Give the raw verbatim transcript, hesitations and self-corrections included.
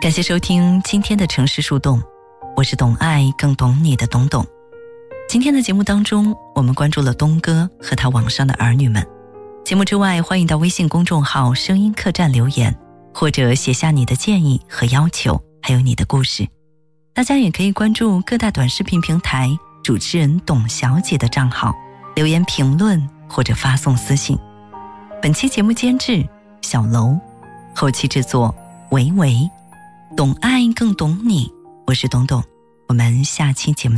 感谢收听今天的城市树洞，我是懂爱更懂你的董董。今天的节目当中，我们关注了东哥和他网上的儿女们。节目之外，欢迎到微信公众号声音客栈留言，或者写下你的建议和要求，还有你的故事。大家也可以关注各大短视频平台主持人董小姐的账号，留言评论或者发送私信。本期节目监制小楼，后期制作维维，懂爱更懂你，我是董董，我们下期节目